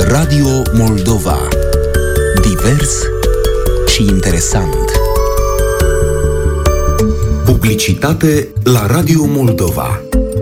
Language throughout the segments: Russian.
Radio Moldova. Divers și interesant. Publicitate la Radio Moldova.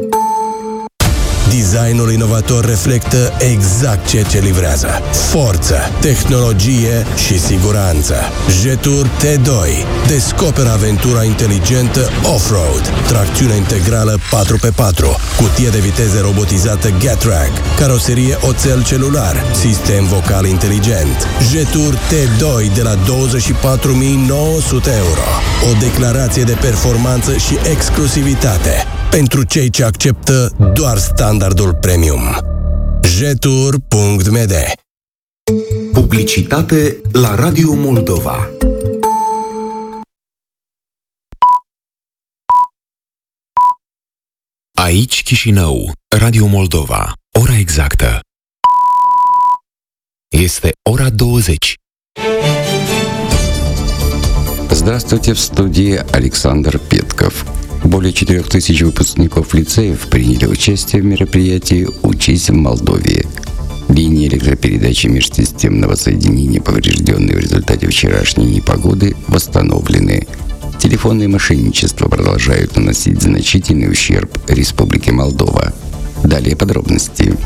Designul inovator reflectă exact ceea ce livrează. Forță, tehnologie și siguranță. Jetour T2. Descoperă aventura inteligentă off-road. Tracțiune integrală 4x4. Cutie de viteze robotizată Getrack. Caroserie oțel celular. Sistem vocal inteligent. Jetour T2 de la 24.900 euro. O declarație de performanță și exclusivitate pentru cei ce acceptă doar standardul premium. Jetour.md. Publicitate la Radio Moldova. Aici Chișinău, Radio Moldova. Ora exactă este ora 20. Здравствуйте, в студии Александр Петков. Более 4000 выпускников лицеев приняли участие в мероприятии «Учись в Молдове». Линии электропередачи межсистемного соединения, поврежденные в результате вчерашней непогоды, восстановлены. Телефонные мошенничества продолжают наносить значительный ущерб Республике Молдова. Далее подробности.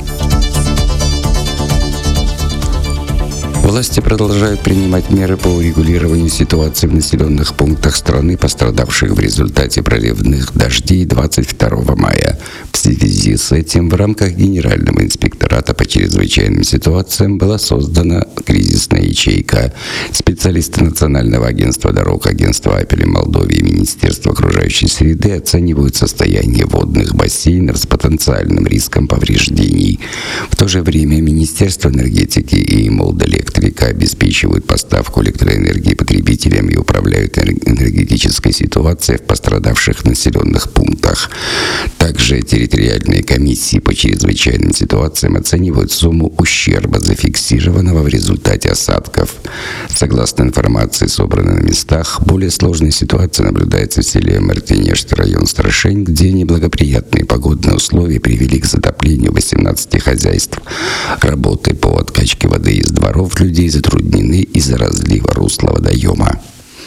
Власти продолжают принимать меры по урегулированию ситуации в населенных пунктах страны, пострадавших в результате проливных дождей 22 мая. В связи с этим в рамках Генерального инспектората по чрезвычайным ситуациям была создана кризисная ячейка. Специалисты Национального агентства дорог, Агентства Апелли Молдовы и Министерства окружающей среды оценивают состояние водных бассейнов с потенциальным риском повреждений. В то же время Министерство энергетики и Молдоэлектрика обеспечивают поставку электроэнергии потребителям и управляют энергетической ситуацией в пострадавших населенных пунктах. Также территориальные комиссии по чрезвычайным ситуациям оценивают сумму ущерба, зафиксированного в результате осадков. Согласно информации, собранной на местах, более сложная ситуация наблюдается в селе Мартинешт, район Страшень, где неблагоприятные погодные условия привели к затоплению 18 хозяйств. Работы по откачке воды из дворов людей затруднены из-за разлива русла водоема.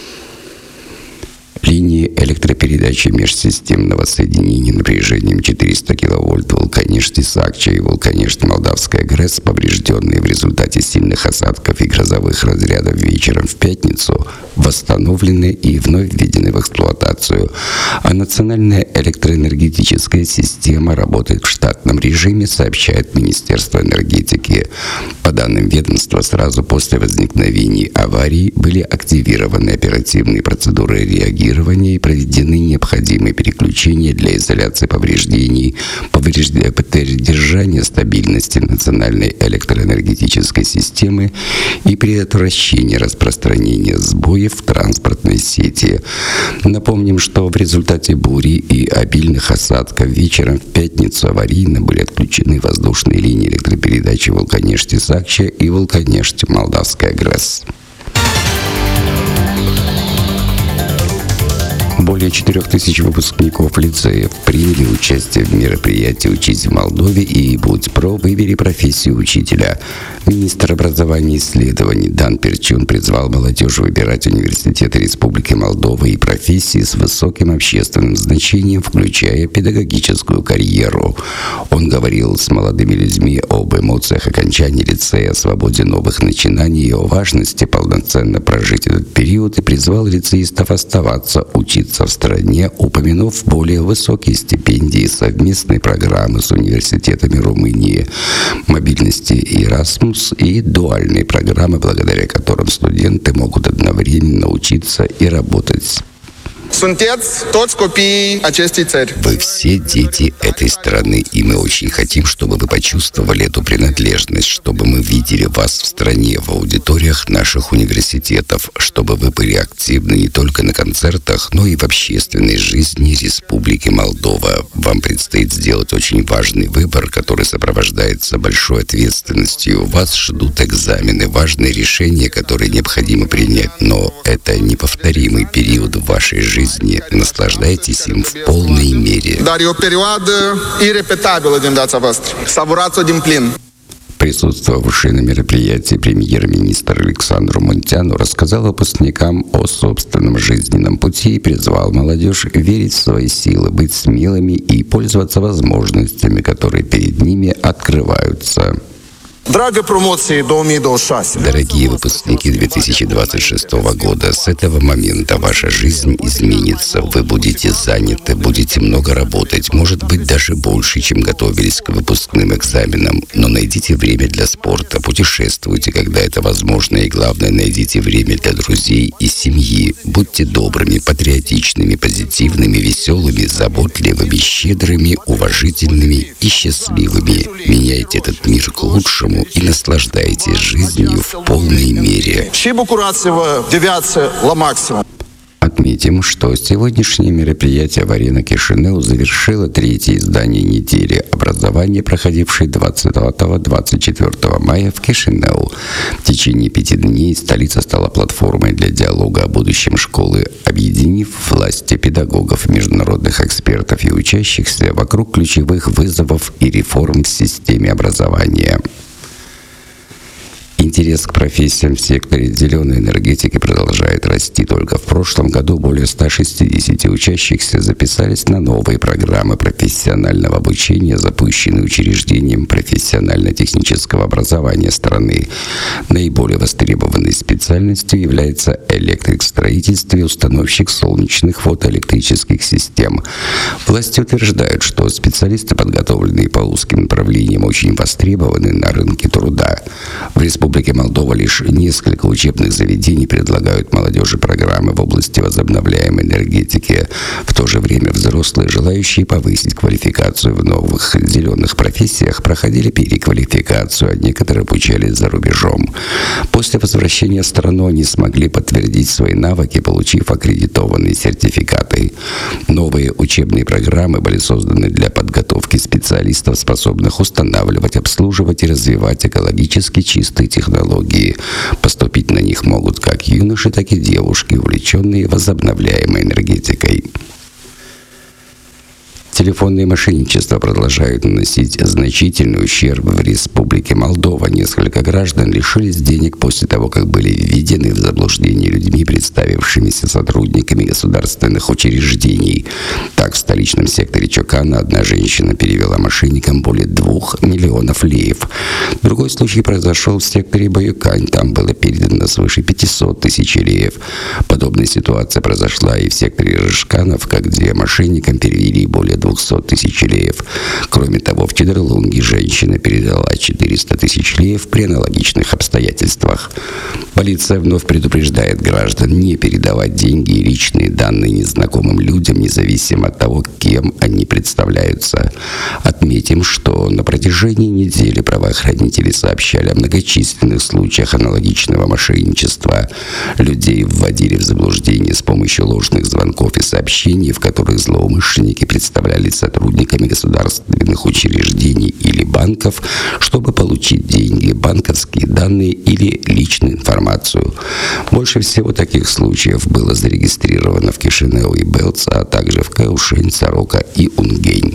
Линии электропередачи межсистемного соединения напряжением 400 кВт Вулканешт-Исакча и Вулканешт-Молдавская ГРЭС, поврежденные в результате сильных осадков и грозовых разрядов вечером в пятницу, восстановлены и вновь введены в эксплуатацию. А национальная электроэнергетическая система работает в штатном режиме, сообщает Министерство энергетики. По данным ведомства, сразу после возникновения аварий были активированы оперативные процедуры реагирования и проведены необходимые переключения для изоляции повреждений, поддержания стабильности национальной электроэнергетической системы и предотвращения распространения сбоев в транспортной сети. Напомним, что в результате бури и обильных осадков вечером в пятницу аварийно были отключены воздушные линии электропередачи Вулканешт-Исакча и Вулканешт-Молдавская ГРЭС. Более 4000 выпускников лицеев приняли участие в мероприятии «Учись в Молдове» и «Будь-про» выбери профессию учителя. Министр образования и исследований Дан Перчун призвал молодежь выбирать университеты Республики Молдова и профессии с высоким общественным значением, включая педагогическую карьеру. Он говорил с молодыми людьми об эмоциях окончания лицея, о свободе новых начинаний и о важности полноценно прожить этот период и призвал лицеистов оставаться, учиться в стране, упомянув более высокие стипендии, совместные программы с университетами Румынии, мобильности Erasmus и дуальные программы, благодаря которым студенты могут одновременно учиться и работать. Вы все дети этой страны, и мы очень хотим, чтобы вы почувствовали эту принадлежность, чтобы мы видели вас в стране, в аудиториях наших университетов, чтобы вы были активны не только на концертах, но и в общественной жизни Республики Молдова. Вам предстоит сделать очень важный выбор, который сопровождается большой ответственностью. Вас ждут экзамены, важные решения, которые необходимо принять, но это неповторимый период в вашей жизни. Наслаждайтесь им в полной мере. Присутствовавший на мероприятии премьер-министр Александр Мунтяну рассказал выпускникам о собственном жизненном пути и призвал молодежь верить в свои силы, быть смелыми и пользоваться возможностями, которые перед ними открываются. Дорогие выпускники 2026 года, с этого момента ваша жизнь изменится. Вы будете заняты, будете много работать, может быть, даже больше, чем готовились к выпускным экзаменам. Но найдите время для спорта, путешествуйте, когда это возможно, и главное, найдите время для друзей и семьи. Будьте добрыми, патриотичными, позитивными, веселыми, заботливыми, щедрыми, уважительными и счастливыми. Меняйте этот мир к лучшему и наслаждайтесь жизнью в полной мере. Отметим, что сегодняшнее мероприятие в Арена Кишинев завершило третье издание недели образования, проходившей 20-24 мая в Кишинев. В течение 5 дней столица стала платформой для диалога о будущем школы, объединив власти педагогов, международных экспертов и учащихся вокруг ключевых вызовов и реформ в системе образования. Интерес к профессиям в секторе зеленой энергетики продолжает расти. Только в прошлом году более 160 учащихся записались на новые программы профессионального обучения, запущенные учреждением профессионально-технического образования страны. Наиболее востребованной специальностью является электрик в строительстве и установщик солнечных фотоэлектрических систем. Власти утверждают, что специалисты, подготовленные по узким направлениям, очень востребованы на рынке труда. В Республике Молдова лишь несколько учебных заведений предлагают молодежи программы в области возобновляемой энергетики. В то же время взрослые, желающие повысить квалификацию в новых зеленых профессиях, проходили переквалификацию, а некоторые обучались за рубежом. После возвращения в страну они смогли подтвердить свои навыки, получив аккредитованные сертификаты. Новые учебные программы были созданы для подготовки специалистов, способных устанавливать, обслуживать и развивать экологически чистые технологии. Поступить на них могут как юноши, так и девушки, увлеченные возобновляемой энергетикой. Телефонные мошенничества продолжают наносить значительный ущерб в Республике Молдова. Несколько граждан лишились денег после того, как были введены в заблуждение людьми, представившимися сотрудниками государственных учреждений. Так, в столичном секторе Чокана одна женщина перевела мошенникам более 2 миллионов леев. Другой случай произошел в секторе Баюкань. Там было передано свыше 500 тысяч леев. Подобная ситуация произошла и в секторе Рыжканов, где мошенникам перевели более 200 тысяч леев. Кроме того, в Чедерлунге женщина передала 400 тысяч леев при аналогичных обстоятельствах. Полиция вновь предупреждает граждан не передавать деньги и личные данные незнакомым людям, независимо от того, кем они представляются. Отметим, что на протяжении недели правоохранители сообщали о многочисленных случаях аналогичного мошенничества. Людей вводили в заблуждение с помощью ложных звонков и сообщений, в которых злоумышленники представляли сотрудниками государственных учреждений или банков, чтобы получить деньги, банковские данные или личную информацию. Больше всего таких случаев было зарегистрировано в Кишинев и Белц, а также в Каушень, Сорока и Унгень.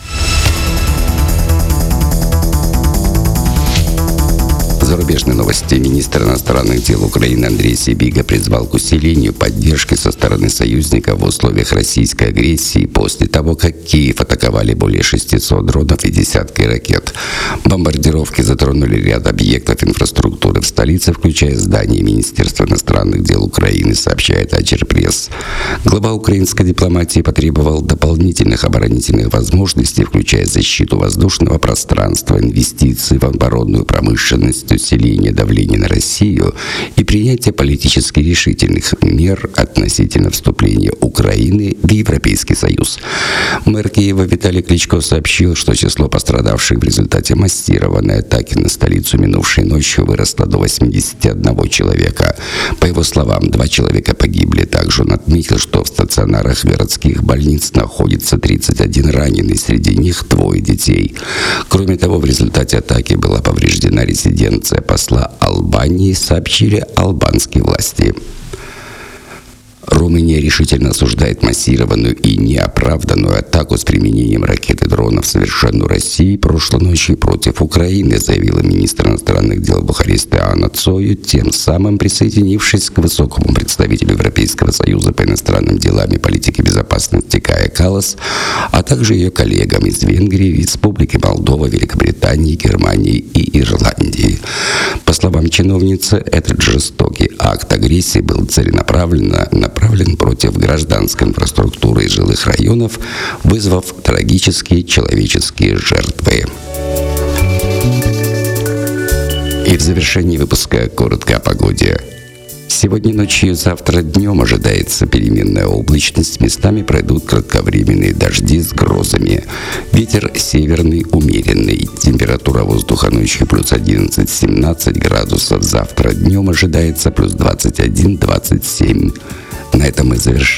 Зарубежные новости. Министр иностранных дел Украины Андрей Сибига призвал к усилению поддержки со стороны союзников в условиях российской агрессии после того, как Киев атаковали более 600 дронов и десятки ракет. Бомбардировки затронули ряд объектов инфраструктуры в столице, включая здание Министерства иностранных дел Украины, сообщает Аджерпресс. Глава украинской дипломатии потребовал дополнительных оборонительных возможностей, включая защиту воздушного пространства, инвестиции в оборонную промышленность, усиление давления на Россию и принятие политически решительных мер относительно вступления Украины в Европейский Союз. Мэр Киева Виталий Кличко сообщил, что число пострадавших в результате массированной атаки на столицу минувшей ночью выросло до 81 человека. По его словам, 2 человека погибли. Также он отметил, что в стационарах городских больниц находится 31 раненый, среди них 2 детей. Кроме того, в результате атаки была повреждена резиденция посла Албании, сообщили албанские власти. Румыния решительно осуждает массированную и неоправданную атаку с применением ракет и дронов, совершенную Россией прошлой ночью против Украины, заявила министр иностранных дел Бухареста Анна Цою, тем самым присоединившись к высокому представителю Европейского Союза по иностранным делам и политике безопасности Кая Каллас, а также ее коллегам из Венгрии, Республики Молдова, Великобритании, Германии и Ирландии. По словам чиновницы, этот жестокий акт агрессии был целенаправленно направлен против гражданской инфраструктуры и жилых районов, вызвав трагические человеческие жертвы. И в завершении выпуска коротко о погоде. Сегодня ночью и завтра днем ожидается переменная облачность, местами пройдут кратковременные дожди с грозами. Ветер северный умеренный, температура воздуха ночью плюс 11-17 градусов, завтра днем ожидается плюс 21-27. На этом мы завершаем.